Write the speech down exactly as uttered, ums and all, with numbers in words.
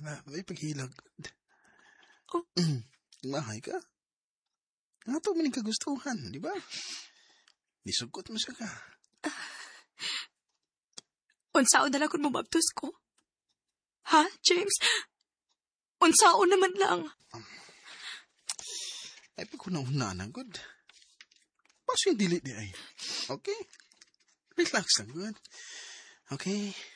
na, may paghilag. Oh. Mahay ka. Nga to, maning kagustuhan, di ba? Nisugot mo siya ka. Unsaon na lang kung mabaptos ko? Ha, James? Unsaon naman lang. Ay, pag una-una na, good. Paso yung dili di ay. Okay? Relax lang, good. Okay?